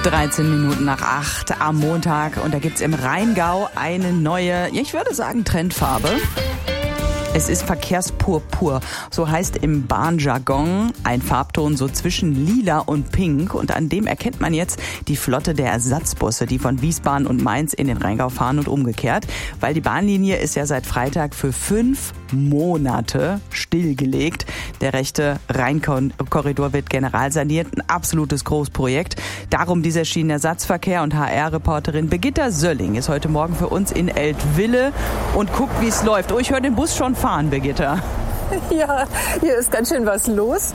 13 Minuten nach 8 am Montag und da gibt's im Rheingau eine neue, ich würde sagen Trendfarbe. Es ist Verkehrspurpur, so heißt im Bahnjargon ein Farbton so zwischen lila und pink und an dem erkennt man jetzt die Flotte der Ersatzbusse, die von Wiesbaden und Mainz in den Rheingau fahren und umgekehrt, weil die Bahnlinie ist ja seit Freitag für 5 Monate stillgelegt. Der rechte Rheinkorridor wird generalsaniert, ein absolutes Großprojekt. Darum dieser Schienenersatzverkehr und HR-Reporterin Birgitta Sölling ist heute Morgen für uns in Eltville und guckt, wie es läuft. Oh, ich höre den Bus schon fahren, Birgitta. Ja, hier ist ganz schön was los,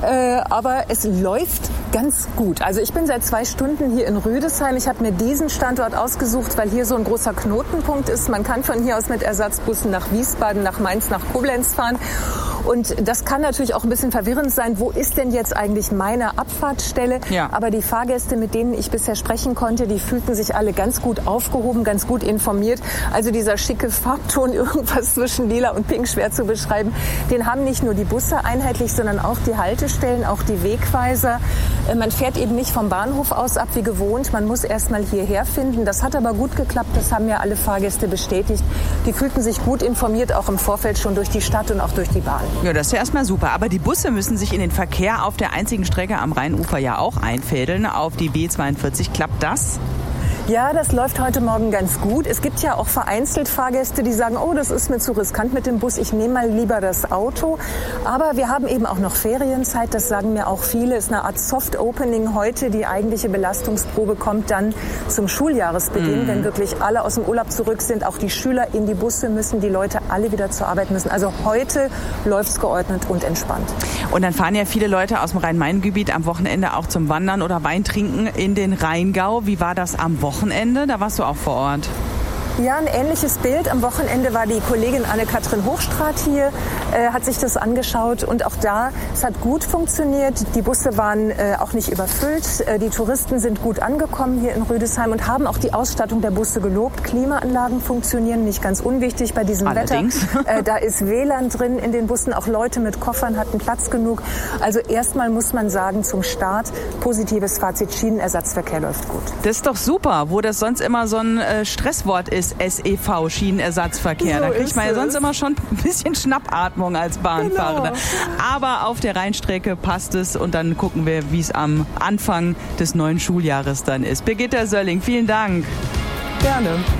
aber es läuft ganz gut. Also ich bin seit 2 Stunden hier in Rüdesheim. Ich habe mir diesen Standort ausgesucht, weil hier so ein großer Knotenpunkt ist. Man kann von hier aus mit Ersatzbussen nach Wiesbaden, nach Mainz, nach Koblenz fahren. Und das kann natürlich auch ein bisschen verwirrend sein. Wo ist denn jetzt eigentlich meine Abfahrtsstelle? Ja. Aber die Fahrgäste, mit denen ich bisher sprechen konnte, die fühlten sich alle ganz gut aufgehoben, ganz gut informiert. Also dieser schicke Farbton, irgendwas zwischen lila und pink, schwer zu beschreiben, den haben nicht nur die Busse einheitlich, sondern auch die Haltestellen, auch die Wegweiser. Man fährt eben nicht vom Bahnhof aus ab wie gewohnt. Man muss erst mal hierher finden. Das hat aber gut geklappt. Das haben ja alle Fahrgäste bestätigt. Die fühlten sich gut informiert, auch im Vorfeld schon durch die Stadt und auch durch die Bahn. Ja, das ist ja erstmal super. Aber die Busse müssen sich in den Verkehr auf der einzigen Strecke am Rheinufer ja auch einfädeln, auf die B42. Klappt das? Ja, das läuft heute Morgen ganz gut. Es gibt ja auch vereinzelt Fahrgäste, die sagen, oh, das ist mir zu riskant mit dem Bus, ich nehme mal lieber das Auto. Aber wir haben eben auch noch Ferienzeit, das sagen mir auch viele. Es ist eine Art Soft-Opening heute. Die eigentliche Belastungsprobe kommt dann zum Schuljahresbeginn, wenn wirklich alle aus dem Urlaub zurück sind. Auch die Schüler in die Busse müssen, die Leute alle wieder zur Arbeit müssen. Also heute läuft's geordnet und entspannt. Und dann fahren ja viele Leute aus dem Rhein-Main-Gebiet am Wochenende auch zum Wandern oder Weintrinken in den Rheingau. Wie war das am Wochenende? Da warst du auch vor Ort. Ja, ein ähnliches Bild. Am Wochenende war die Kollegin Anne-Kathrin Hochstraat hier, hat sich das angeschaut und auch da, es hat gut funktioniert. Die Busse waren auch nicht überfüllt. Die Touristen sind gut angekommen hier in Rüdesheim und haben auch die Ausstattung der Busse gelobt. Klimaanlagen funktionieren, nicht ganz unwichtig bei diesem Allerdings. Wetter. Da ist WLAN drin in den Bussen, auch Leute mit Koffern hatten Platz genug. Also erstmal muss man sagen, zum Start positives Fazit, Schienenersatzverkehr läuft gut. Das ist doch super, wo das sonst immer so ein Stresswort ist. SEV, Schienenersatzverkehr. So da kriegt man ja sonst es. immer schon ein bisschen Schnappatmung als Bahnfahrer. Genau. Aber auf der Rheinstrecke passt es und dann gucken wir, wie es am Anfang des neuen Schuljahres dann ist. Birgitta Sölling, vielen Dank. Gerne.